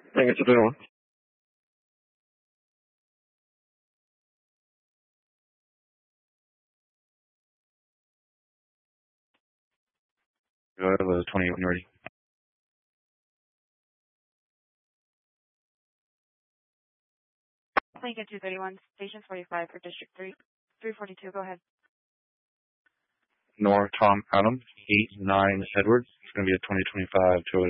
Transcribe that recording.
Lincoln to 21. Go ahead with 28 when you're ready. Lincoln 231, Station 45 for District 3, 342, go ahead. North Tom Adams, 89 Edwards. It's going to be a 2025 Toyota